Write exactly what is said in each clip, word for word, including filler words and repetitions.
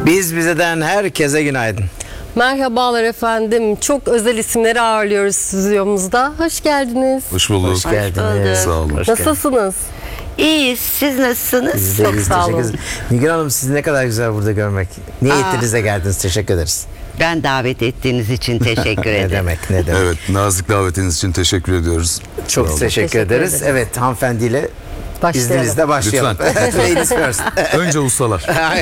Biz bizeden herkese günaydın. Merhabalar efendim. Çok özel isimleri ağırlıyoruz stüdyomuzda. Hoş geldiniz. Hoş bulduk. Hoş geldiniz. Sağ olun. Hoş geldiniz. Nasılsınız? İyiyiz. Siz nasılsınız? Biz de Çok iyiyiz, sağ teşekkür olun. ederiz. Nilgün Hanım, sizi ne kadar güzel burada görmek. Niyetinizle geldiniz. Teşekkür ederiz. Ben davet ettiğiniz için teşekkür Ne ederim. demek, ne demek. Evet, nazik davetiniz için teşekkür ediyoruz. Çok Sağ olun. teşekkür, Teşekkür ederiz. ederiz. Evet, hanımefendiyle Başlayalım. izninizle başlayalım. Ladies first. Önce ustalar.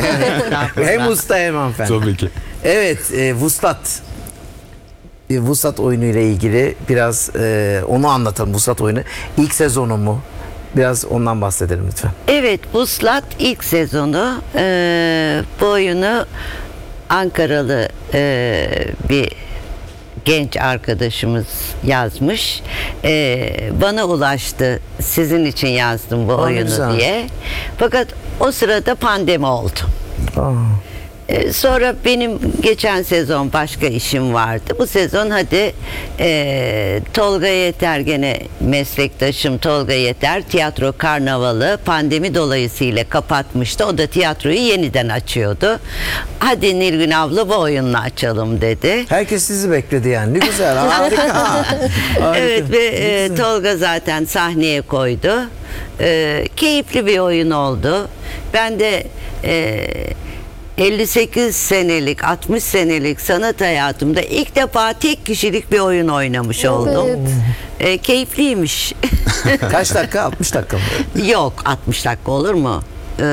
Hem usta hem hanımefendi. Tabii ki. Evet, e, Vuslat. E, Vuslat oyunu ile ilgili biraz e, onu anlatalım. Vuslat oyunu. İlk sezonu mu? Biraz ondan bahsedelim lütfen. Evet, Vuslat ilk sezonu. Ee, bu oyunu Ankaralı e, bir genç arkadaşımız yazmış. Ee, bana ulaştı. Sizin için yazdım bu Aa, ne oyunu güzel. diye. Fakat o sırada pandemi oldu. Aa, Ee, Sonra benim geçen sezon başka işim vardı. Bu sezon hadi e, Tolga Yeter, gene meslektaşım Tolga Yeter, tiyatro karnavalı pandemi dolayısıyla kapatmıştı. O da tiyatroyu yeniden açıyordu. Hadi Nilgün abla bu oyunla açalım dedi. herkes sizi bekledi yani. Ne güzel, harika. Harika. Evet ve e, Tolga zaten sahneye koydu. E, keyifli bir oyun oldu. Ben de e, elli sekiz senelik, altmış senelik sanat hayatımda ilk defa tek kişilik bir oyun oynamış oldum. E, keyifliymiş. Kaç dakika? altmış dakika mı? Yok, altmış dakika olur mu? E,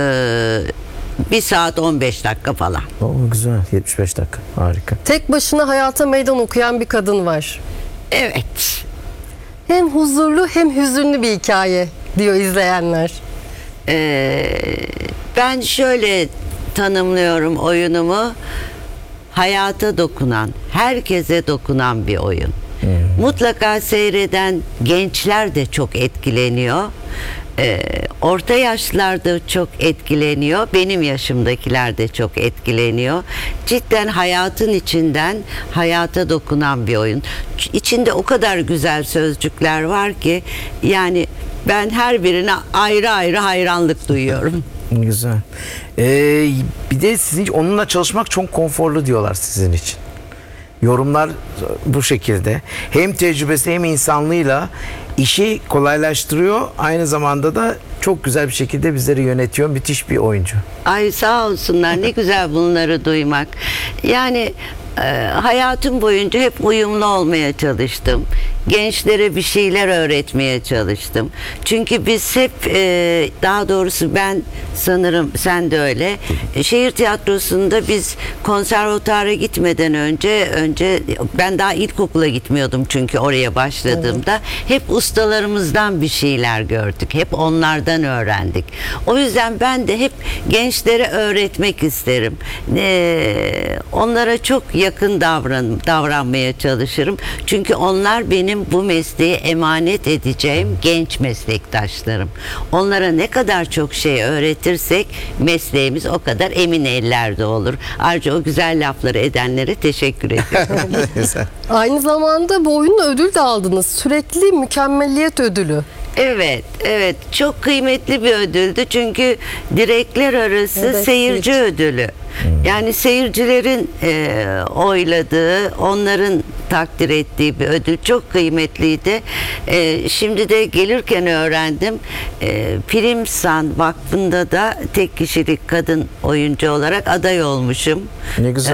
bir saat on beş dakika falan. Oo, güzel. yetmiş beş dakika. Harika. Tek başına hayata meydan okuyan bir kadın var. Evet. Hem huzurlu hem hüzünlü bir hikaye diyor izleyenler. Ee, ben şöyle tanımlıyorum oyunumu: hayata dokunan, herkese dokunan bir oyun. Mutlaka seyreden gençler de çok etkileniyor. Ee, orta yaşlılar da çok etkileniyor. Benim yaşımdakiler de çok etkileniyor. Cidden hayatın içinden hayata dokunan bir oyun. İçinde o kadar güzel sözcükler var ki yani ben her birine ayrı ayrı hayranlık duyuyorum. Güzel. Ee, bir de sizin onunla çalışmak çok konforlu diyorlar sizin için. Yorumlar bu şekilde. Hem tecrübesi hem insanlığıyla işi kolaylaştırıyor. Aynı zamanda da çok güzel bir şekilde bizleri yönetiyor. Müthiş bir oyuncu. Ay sağ olsunlar, ne güzel bunları duymak. Yani e, hayatım boyunca hep uyumlu olmaya çalıştım. Gençlere bir şeyler öğretmeye çalıştım. Çünkü biz hep e, daha doğrusu ben sanırım sen de öyle. E, şehir tiyatrosunda biz konservatuara gitmeden önce önce ben daha ilkokula gitmiyordum çünkü oraya başladığımda hep ustalarımızdan bir şeyler gördük. Hep onlardan öğrendik. O yüzden ben de hep gençlere öğretmek isterim. E, onlara çok yakın davran davranmaya çalışırım. Çünkü onlar benim bu mesleğe emanet edeceğim genç meslektaşlarım. Onlara ne kadar çok şey öğretirsek mesleğimiz o kadar emin ellerde olur. Ayrıca o güzel lafları edenlere teşekkür ediyorum. Güzel. Aynı zamanda bu oyunla ödül de aldınız. Sürekli mükemmeliyet ödülü. Evet, evet. Çok kıymetli bir ödüldü. Çünkü direkler arası Evet, seyirci seyirci. ödülü. Yani seyircilerin e, oyladığı, onların takdir ettiği bir ödül. Çok kıymetliydi. E, şimdi de gelirken öğrendim. E, Primsan Vakfı'nda da tek kişilik kadın oyuncu olarak aday olmuşum. Ne güzel.